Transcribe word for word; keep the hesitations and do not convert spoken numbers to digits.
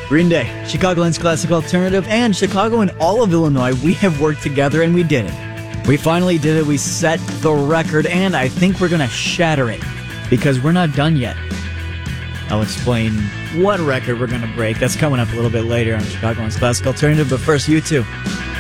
Green Day, Chicagoland's classic alternative, and Chicago and all of Illinois, we have worked together and we did it. We finally did it. We set the record, and I think we're going to shatter it because we're not done yet. I'll explain what record we're going to break. That's coming up a little bit later on Chicagoland's classic alternative, but first, you two.